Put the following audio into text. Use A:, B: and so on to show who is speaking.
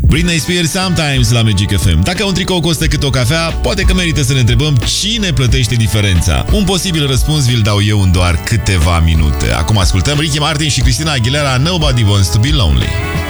A: Britney Spears, Sometimes, la Magic FM. Dacă un tricou costă cât o cafea, poate că merită să ne întrebăm cine plătește diferența. Un posibil răspuns vi-l dau eu în doar câteva minute. Acum ascultăm Ricky Martin și Christina Aguilera, Nobody Wants to Be Lonely.